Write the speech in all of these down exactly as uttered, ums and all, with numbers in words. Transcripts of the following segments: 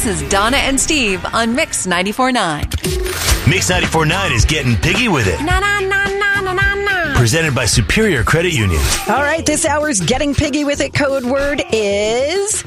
This is Donna and Steve on Mix ninety-four point nine. Mix ninety-four point nine is getting piggy with it. Na, na, na, na, na, na, na. Presented by Superior Credit Union. All right, this hour's Getting Piggy with It code word is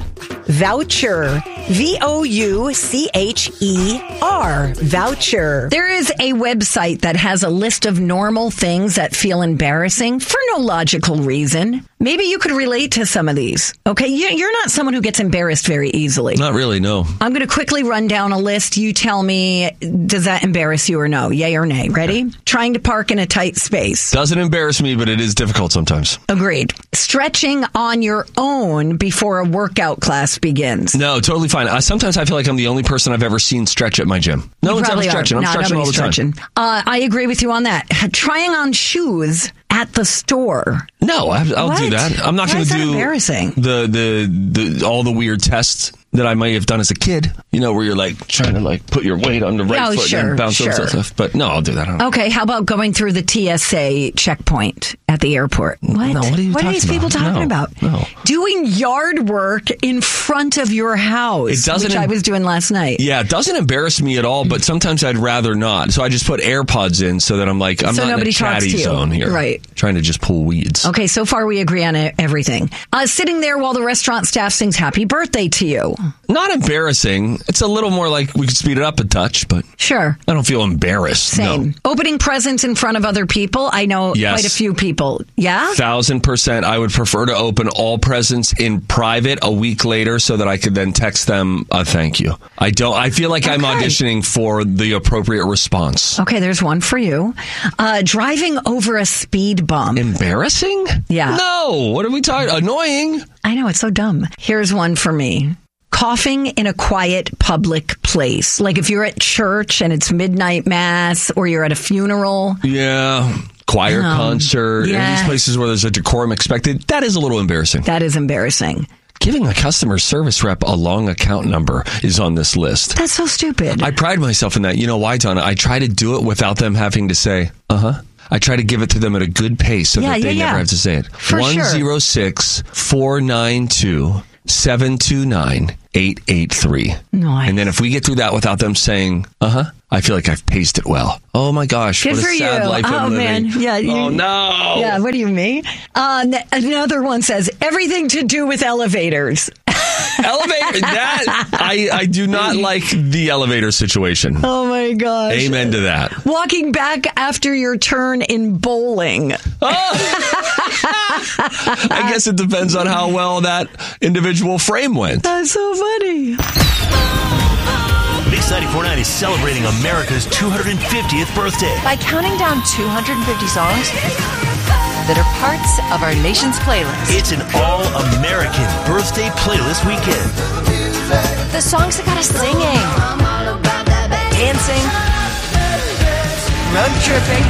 voucher. V O U C H E R. Voucher. There is a website that has a list of normal things that feel embarrassing for no logical reason. Maybe you could relate to some of these. Okay, you're not someone who gets embarrassed very easily. Not really, no. I'm going to quickly run down a list. You tell me, does that embarrass you or no? Yay or nay? Ready? Okay. Trying to park in a tight space. Doesn't embarrass me, but it is difficult sometimes. Agreed. Stretching on your own before a workout class begins. No, totally fine. I, sometimes I feel like I'm the only person I've ever seen stretch at my gym. No you one's ever are. stretching. I'm no, stretching all the stretching. time. Uh, I agree with you on that. Trying on shoes at the store. No, I, I'll what? do that. I'm not going to do embarrassing? The, the the all the weird tests that I might have done as a kid. You know, where you're like trying to like put your weight on the right oh, foot sure, and bounce sure. over stuff. But no, I'll do that. Okay, how about going through the T S A checkpoint at the airport? What? No, what are you what talking are these about? people talking no, about? No. Doing yard work in front of your house, it doesn't which I was doing last night. Yeah, it doesn't embarrass me at all, but sometimes I'd rather not. So I just put AirPods in so that I'm like, I'm so not in a chatty zone here. Right. Trying to just pull weeds. Okay, so far we agree on everything. Uh, sitting there while the restaurant staff sings happy birthday to you. Not embarrassing. It's a little more like we could speed it up a touch, but sure. I don't feel embarrassed. Same. No. Opening presents in front of other people. I know yes. quite a few people. Yeah? Thousand percent. I would prefer to open all presents in private a week later so that I could then text them a thank you. I don't, I feel like okay. I'm auditioning for the appropriate response. Okay, there's one for you. Uh, driving over a speed bump. Embarrassing? Yeah. No. What are we talking? Annoying. I know, it's so dumb. Here's one for me. Coughing in a quiet public place. Like if you're at church and it's midnight mass or you're at a funeral. Yeah. Choir um, concert. Yeah. These places where there's a decorum expected. That is a little embarrassing. That is embarrassing. Giving a customer service rep a long account number is on this list. That's so stupid. I pride myself in that. You know why, Donna? I try to do it without them having to say, uh-huh. I try to give it to them at a good pace so yeah, that they yeah, never yeah. have to say it. For one zero six, four nine two, seven two nine, eight eight three. Nice. And then if we get through that without them saying, uh-huh, I feel like I've paced it well. Oh my gosh, good what a for sad you. life oh, I'm living. Man. Yeah, you, oh no. Yeah, what do you mean? Uh, another one says, everything to do with elevators. Elevator, that, I, I do not like the elevator situation. Oh my gosh. Amen to that. Walking back after your turn in bowling. Oh. I guess it depends on how well that individual frame went. That's so funny. Mix ninety-four point nine is celebrating America's two hundred fiftieth birthday by counting down two hundred fifty songs that are parts of our nation's playlist. It's an all-American birthday playlist weekend. The songs that got us singing, dancing, road tripping,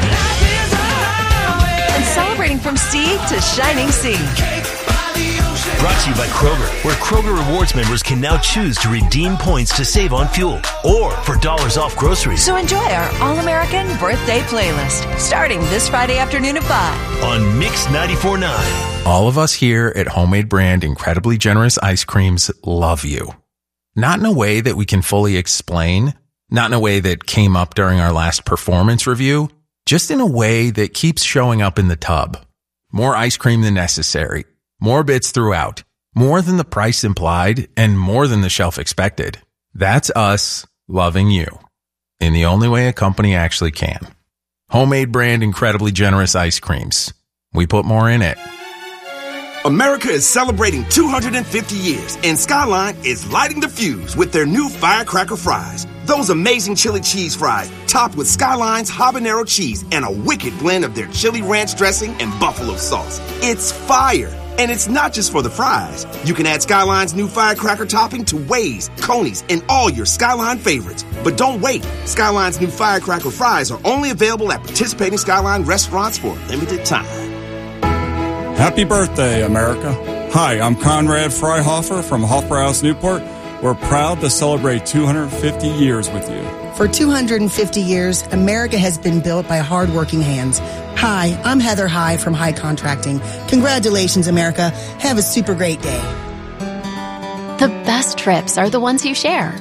and celebrating from sea to shining sea. Brought to you by Kroger, where Kroger Rewards members can now choose to redeem points to save on fuel or for dollars off groceries. So enjoy our all-American birthday playlist, starting this Friday afternoon at five. On Mix ninety-four point nine. All of us here at Homemade Brand Incredibly Generous Ice Creams love you. Not in a way that we can fully explain, not in a way that came up during our last performance review, just in a way that keeps showing up in the tub. More ice cream than necessary. More bits throughout, more than the price implied, and more than the shelf expected. That's us loving you in the only way a company actually can. Homemade Brand Incredibly Generous Ice Creams. We put more in it. America is celebrating two hundred fifty years, and Skyline is lighting the fuse with their new firecracker fries. Those amazing chili cheese fries, topped with Skyline's habanero cheese and a wicked blend of their chili ranch dressing and buffalo sauce. It's fire! And it's not just for the fries. You can add Skyline's new firecracker topping to Waze, Coney's, and all your Skyline favorites. But don't wait. Skyline's new firecracker fries are only available at participating Skyline restaurants for a limited time. Happy birthday, America. Hi, I'm Conrad Freihofer from Hoffer House Newport. We're proud to celebrate two hundred fifty years with you. For two hundred fifty years, America has been built by hardworking hands. Hi, I'm Heather High from High Contracting. Congratulations, America. Have a super great day. The best trips are the ones you share.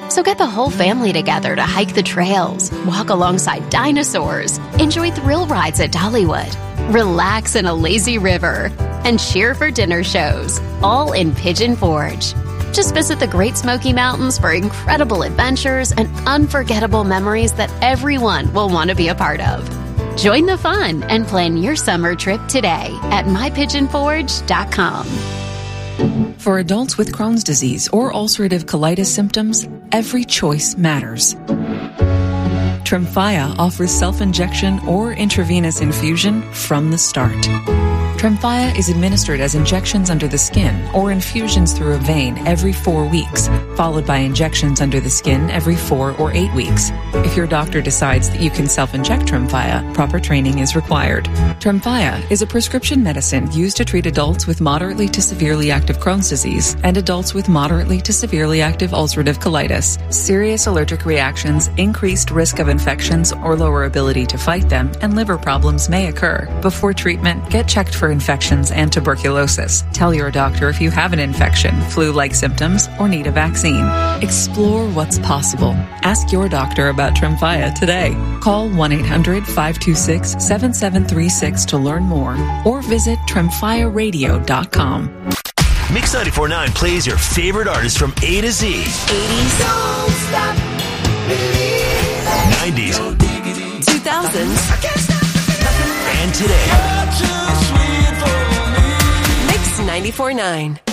So get the whole family together to hike the trails, walk alongside dinosaurs, enjoy thrill rides at Dollywood, relax in a lazy river, and cheer for dinner shows, all in Pigeon Forge. Just visit the Great Smoky Mountains for incredible adventures and unforgettable memories that everyone will want to be a part of. Join the fun and plan your summer trip today at my pigeon forge dot com. For adults with Crohn's disease or ulcerative colitis symptoms, every choice matters. Tremfya offers self-injection or intravenous infusion from the start. Tremfya is administered as injections under the skin or infusions through a vein every four weeks, followed by injections under the skin every four or eight weeks. If your doctor decides that you can self-inject Tremfya, proper training is required. Tremfya is a prescription medicine used to treat adults with moderately to severely active Crohn's disease and adults with moderately to severely active ulcerative colitis. Serious allergic reactions, increased risk of infections or lower ability to fight them, and liver problems may occur. Before treatment, get checked for infections and tuberculosis. Tell your doctor if you have an infection, flu-like symptoms, or need a vaccine. Explore what's possible. Ask your doctor about Tremfya today. Call one eight hundred five two six seven seven three six to learn more or visit tremfya radio dot com. Mix ninety-four point nine plays your favorite artists from A to Z. eighties. Don't stop believing. nineties. two thousands. And today. Mix ninety-four point nine.